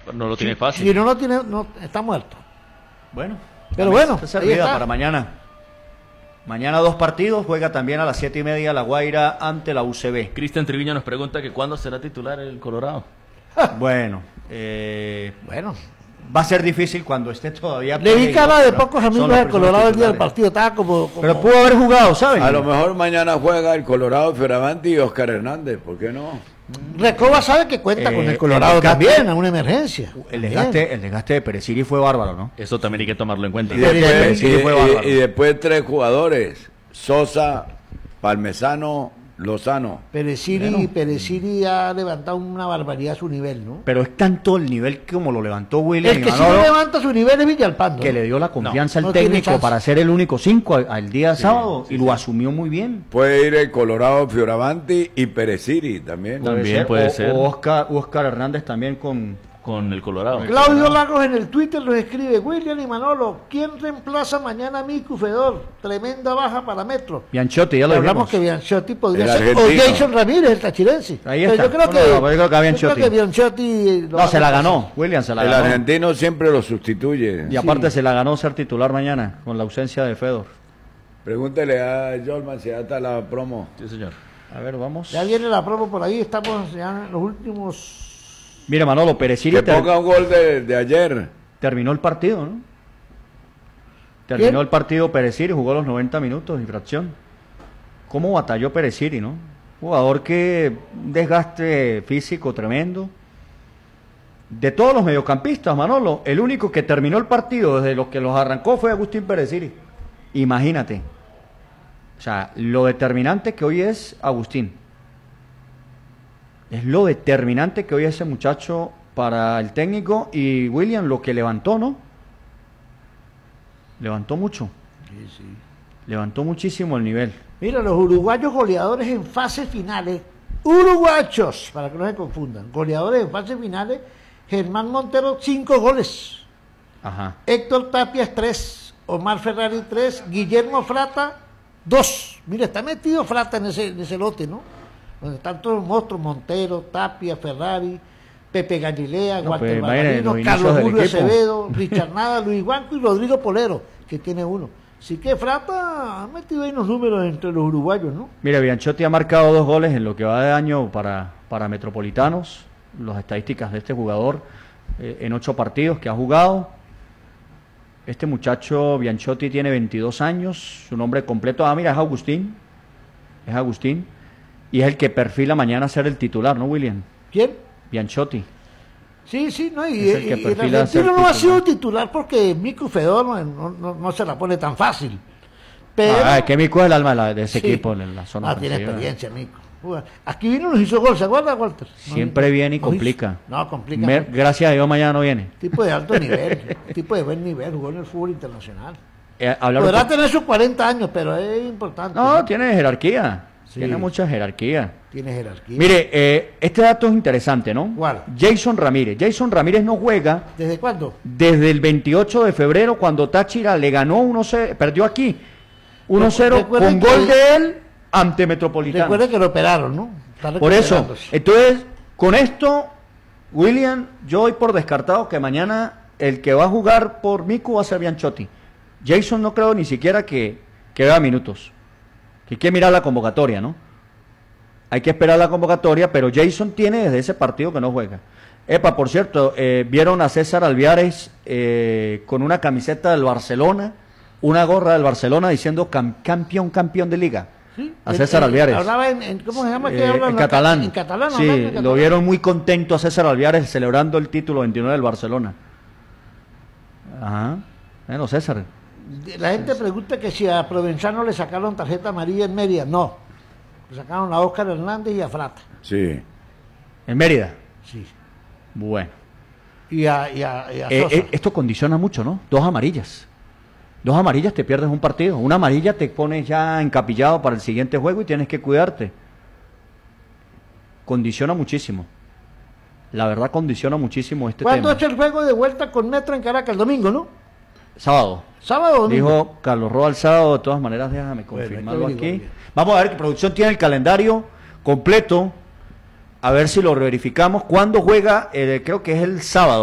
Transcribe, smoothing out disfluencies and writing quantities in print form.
No lo tiene fácil. Si no lo tiene, no, está muerto. Bueno, pero bueno, está servida para mañana. Mañana 2 partidos, juega también a las 7:30 La Guaira ante la UCB. Cristian Triviño nos pregunta que cuándo será titular el Colorado. Bueno, bueno, va a ser difícil cuando esté todavía. Le vi cara de pocos amigos del Colorado el día del partido, estaba como... Pero pudo haber jugado, ¿saben? A lo mejor mañana juega el Colorado, Fioravanti y Oscar Hernández, ¿por qué no? Recoba sabe que cuenta con el Colorado también, en una emergencia. El desgaste de Pereciri fue bárbaro, ¿no? Eso también hay que tomarlo en cuenta. Y después 3 jugadores, Sosa, Palmesano, Lozano. Pereciri ha levantado una barbaridad su nivel, ¿no? Pero es tanto el nivel como lo levantó William. El que sí no levanta su nivel es Villalpando. Que le dio la confianza al técnico para ser el único 5 al día sábado y lo asumió muy bien. Puede ir el Colorado, Fioravanti y Pereciri también. Puede ser. O Oscar Hernández también con el Colorado. Claudio Lagos en el Twitter nos escribe: William y Manolo, ¿quién reemplaza mañana a Mico Fedor? Tremenda baja para Metro. Bianchotti, ya lo hablamos que Bianchotti podría ser, argentino. o Jason Ramírez, el tachirense. Ahí está. Yo creo que Bianchotti no, se la ganó, William se la ganó. El argentino siempre lo sustituye. Y aparte se la ganó ser titular mañana, con la ausencia de Fedor. Pregúntele a Jolman si ya está la promo. Sí, señor. A ver, vamos. Ya viene la promo por ahí, estamos ya en los últimos... Mire, Manolo, Pereciri Que ponga un gol de ayer. terminó el partido, ¿no? Terminó el partido Pereciri, jugó los 90 minutos y fracción. ¿Cómo batalló Pereciri, no? Jugador que un desgaste físico tremendo. De todos los mediocampistas, Manolo, el único que terminó el partido desde los que los arrancó fue Agustín Pereciri. Imagínate. O sea, lo determinante que hoy es Agustín. Es lo determinante que hoy es ese muchacho para el técnico, y William lo que levantó, ¿no? Levantó mucho. Sí. Levantó muchísimo el nivel. Mira, los uruguayos goleadores en fases finales, uruguayos, para que no se confundan, goleadores en fases finales: Germán Montero, 5 goles. Ajá. Héctor Tapias, 3. Omar Ferrari, 3. Guillermo Frata, 2. Mira, está metido Frata en ese lote, ¿no? Donde están todos los monstruos: Montero, Tapia, Ferrari, Pepe Galilea, Walter Ballarino, Carlos Julio Acevedo, Richard Nada, Luis Guanco y Rodrigo Polero, que tiene 1. Así que Frata ha metido ahí unos números entre los uruguayos, ¿no? Mira, Bianchotti ha marcado 2 goles en lo que va de año para Metropolitanos. Las estadísticas de este jugador en 8 partidos que ha jugado. Este muchacho Bianchotti tiene 22 años, su nombre completo, mira, es Agustín. Y es el que perfila mañana ser el titular, ¿no, William? ¿Quién? Bianchotti. Sí, ¿no? Y el argentino no ha sido titular porque Mico Fedor no se la pone tan fácil. Pero... es que Mico es el alma de ese equipo en la zona. Tiene experiencia, Mico. Aquí vino y nos hizo gol, ¿se acuerda, Walter? Siempre viene y complica. Complica. Gracias a Dios mañana no viene. Tipo de alto nivel, tipo de buen nivel, jugó en el fútbol internacional. Podrá tener sus 40 años, pero es importante. No, tiene jerarquía. Sí. Tiene mucha jerarquía. Tiene jerarquía. Mire, este dato es interesante, ¿no? ¿Cuál? Jason Ramírez no juega. ¿Desde cuándo? Desde el 28 de febrero, cuando Táchira le ganó 1-0, perdió aquí 1-0 con gol de él ante Metropolitano. Recuerda que lo operaron, ¿no? Por eso, entonces, con esto, William, yo doy por descartado que mañana el que va a jugar por Mico va a ser Bianchotti. Jason no creo ni siquiera que vea minutos. Que hay que mirar la convocatoria, ¿no? Hay que esperar la convocatoria, pero Jason tiene desde ese partido que no juega. Por cierto, vieron a César Alviares con una camiseta del Barcelona, una gorra del Barcelona diciendo campeón de liga. ¿Sí? A César Alviares. Hablaba ¿cómo se llama? En catalán. En catalán. Sí, lo vieron muy contento a César Alviares celebrando el título 29 del Barcelona. Ajá. Bueno, César. La gente pregunta que si a Provenzano le sacaron tarjeta amarilla en Mérida. No. Le sacaron a Oscar Hernández y a Frata. Sí. ¿En Mérida? Sí. Bueno. Y a Sosa. Esto condiciona mucho, ¿no? 2 amarillas. 2 amarillas te pierdes un partido. Una amarilla te pones ya encapillado para el siguiente juego y tienes que cuidarte. Condiciona muchísimo. La verdad condiciona muchísimo este tema. ¿Cuándo es el juego de vuelta con Metro en Caracas? El domingo, ¿no? Sábado. ¿Sábado o domingo? Dijo Carlos Roa el sábado. De todas maneras, déjame confirmarlo aquí. Vamos a ver que producción tiene el calendario completo. A ver si lo verificamos. ¿Cuándo juega? Creo que es el sábado.